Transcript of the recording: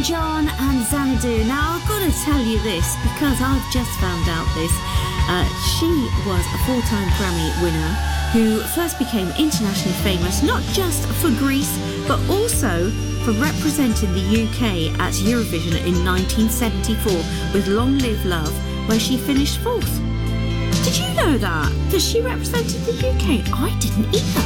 John and Xanadu. Now, I've got to tell you this because I've just found out this. She was a four-time Grammy winner who first became internationally famous, not just for Greece, but also for representing the UK at Eurovision in 1974 with Long Live Love, where she finished fourth. Did you know that she represented the UK? I didn't either.